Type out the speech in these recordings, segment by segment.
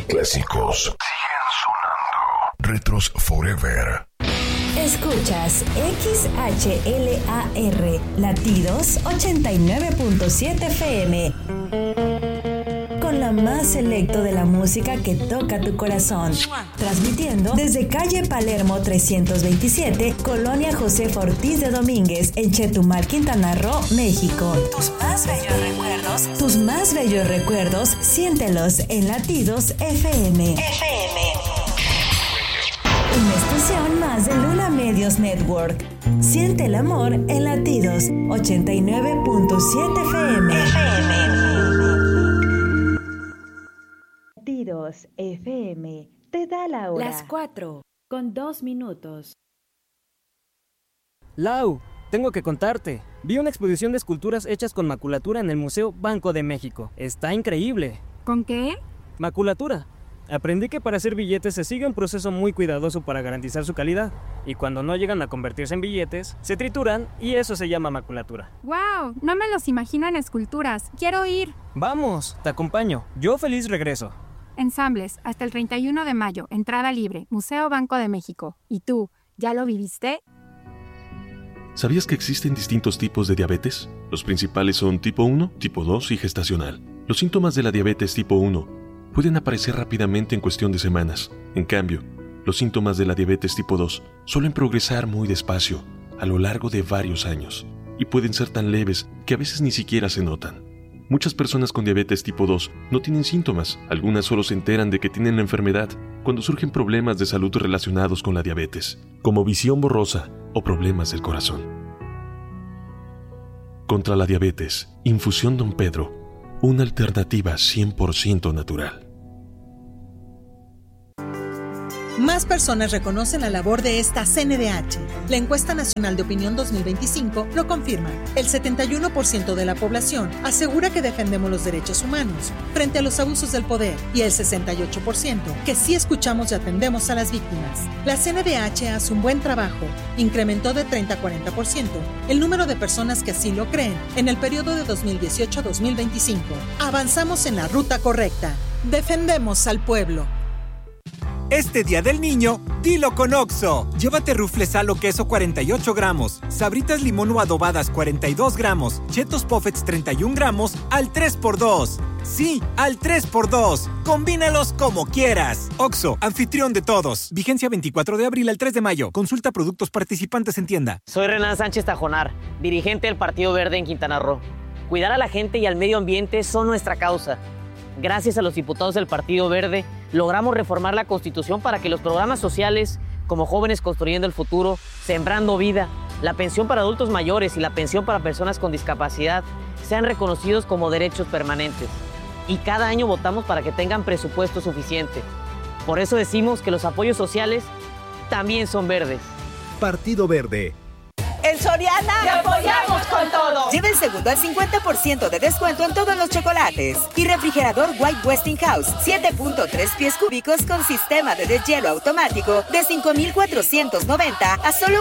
clásicos siguen sonando. Retros Forever. Escuchas XHLAR Latidos 89.7 FM. Con la más selecto de la música que toca tu corazón. Transmitiendo desde calle Palermo 327, Colonia Josefa Ortiz de Domínguez, en Chetumal, Quintana Roo, México. Tus más bellos recuerdos, siéntelos en Latidos FM. Una estación más de Luna Medios Network. Siente el amor en Latidos 89.7 FM. Latidos FM te da la hora. Las 4:02. Lau, tengo que contarte. Vi una exposición de esculturas hechas con maculatura en el Museo Banco de México. Está increíble. ¿Con qué? Maculatura. Aprendí que para hacer billetes se sigue un proceso muy cuidadoso para garantizar su calidad. Y cuando no llegan a convertirse en billetes, se trituran y eso se llama maculatura. ¡Wow! No me los imagino en esculturas. ¡Quiero ir! ¡Vamos! Te acompaño. Yo feliz regreso. Ensambles, hasta el 31 de mayo. Entrada libre. Museo Banco de México. ¿Y tú, ya lo viviste? ¿Sabías que existen distintos tipos de diabetes? Los principales son tipo 1, tipo 2 y gestacional. Los síntomas de la diabetes tipo 1 pueden aparecer rápidamente en cuestión de semanas. En cambio, los síntomas de la diabetes tipo 2 suelen progresar muy despacio, a lo largo de varios años, y pueden ser tan leves que a veces ni siquiera se notan. Muchas personas con diabetes tipo 2 no tienen síntomas, algunas solo se enteran de que tienen la enfermedad cuando surgen problemas de salud relacionados con la diabetes, como visión borrosa o problemas del corazón. Contra la diabetes, Infusión Don Pedro, una alternativa 100% natural. Más personas reconocen la labor de esta CNDH. La Encuesta Nacional de Opinión 2025 lo confirma. El 71% de la población asegura que defendemos los derechos humanos frente a los abusos del poder y el 68% que sí escuchamos y atendemos a las víctimas. La CNDH hace un buen trabajo. Incrementó de 30 a 40% el número de personas que así lo creen en el periodo de 2018 a 2025. Avanzamos en la ruta correcta. Defendemos al pueblo. Este Día del Niño, dilo con OXXO. Llévate rufles Salo queso 48 gramos, Sabritas limón o adobadas 42 gramos, Chetos Puffets 31 gramos al 3x2. Sí, al 3x2. Combínalos como quieras. OXXO, anfitrión de todos. Vigencia 24 de abril al 3 de mayo. Consulta productos participantes en tienda. Soy Renan Sánchez Tajonar, dirigente del Partido Verde en Quintana Roo. Cuidar a la gente y al medio ambiente son nuestra causa. Gracias a los diputados del Partido Verde, logramos reformar la Constitución para que los programas sociales, como Jóvenes Construyendo el Futuro, Sembrando Vida, la pensión para adultos mayores y la pensión para personas con discapacidad, sean reconocidos como derechos permanentes. Y cada año votamos para que tengan presupuesto suficiente. Por eso decimos que los apoyos sociales también son verdes. Partido Verde. En Soriana ¡te apoyamos con todo! Lleva el segundo al 50% de descuento en todos los chocolates. Y refrigerador White Westinghouse 7.3 pies cúbicos con sistema de deshielo automático de 5,490 a solo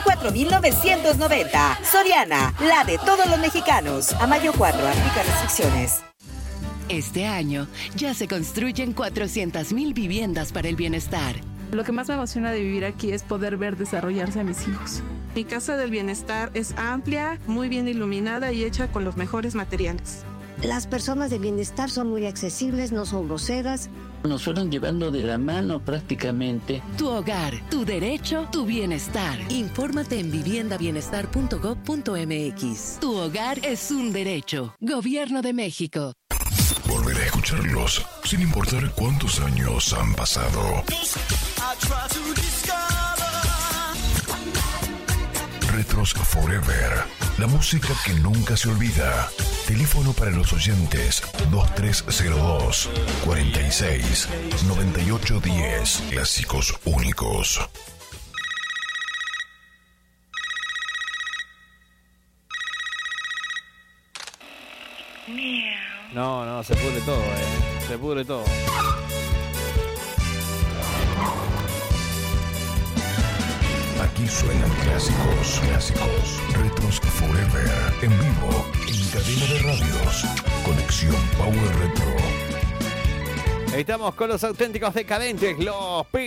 4,990. Soriana, la de todos los mexicanos. A mayo 4, aplica restricciones. Este año ya se construyen 400,000 viviendas para el bienestar. Lo que más me emociona de vivir aquí es poder ver desarrollarse a mis hijos. Mi casa del bienestar es amplia, muy bien iluminada y hecha con los mejores materiales. Las personas de bienestar son muy accesibles, no son groseras. Nos fueron llevando de la mano prácticamente. Tu hogar, tu derecho, tu bienestar. Infórmate en viviendabienestar.gov.mx. Tu hogar es un derecho. Gobierno de México. Volveré a escucharlos sin importar cuántos años han pasado. Retros Forever, la música que nunca se olvida. Teléfono para los oyentes 2302 46 98 10. Clásicos únicos. No, se pudre todo, se pudre todo. Aquí suenan clásicos. Retros Forever, en vivo, en cadena de radios. Conexión Power Retro. Estamos con los auténticos decadentes, los